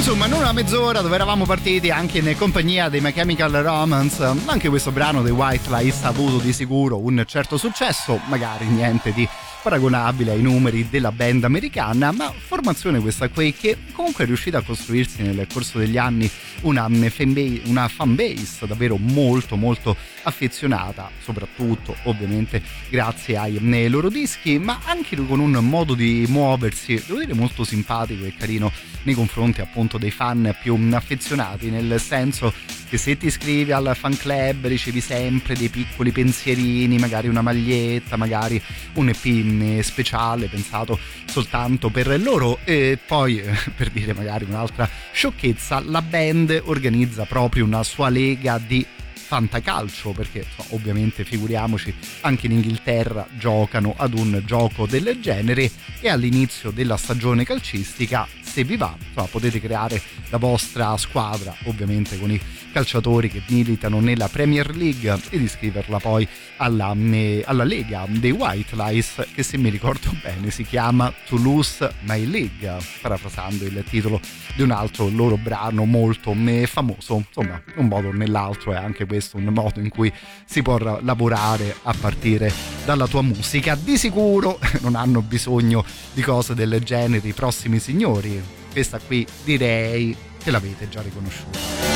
Insomma, in una mezz'ora dove eravamo partiti anche in compagnia dei My Chemical Romance, anche questo brano dei White Lies ha avuto di sicuro un certo successo, magari niente di paragonabile ai numeri della band americana, ma formazione questa qui che comunque è riuscita a costruirsi nel corso degli anni una fanbase davvero molto molto affezionata, soprattutto ovviamente grazie ai loro dischi, ma anche con un modo di muoversi, devo dire, molto simpatico e carino nei confronti appunto dei fan più affezionati, nel senso che se ti iscrivi al fan club ricevi sempre dei piccoli pensierini, magari una maglietta, magari un EP speciale pensato soltanto per loro. E poi per dire magari un'altra sciocchezza, la band organizza proprio una sua lega di fantacalcio, perché ovviamente figuriamoci, anche in Inghilterra giocano ad un gioco del genere e all'inizio della stagione calcistica, se vi va, potete creare la vostra squadra, ovviamente con i calciatori che militano nella Premier League, ed iscriverla poi alla lega dei White Lies, che se mi ricordo bene si chiama Toulouse My League, parafrasando il titolo di un altro loro brano molto famoso. Insomma, un modo o nell'altro è anche questo un modo in cui si può lavorare a partire dalla tua musica. Di sicuro non hanno bisogno di cose del genere i prossimi signori, questa qui direi che l'avete già riconosciuta.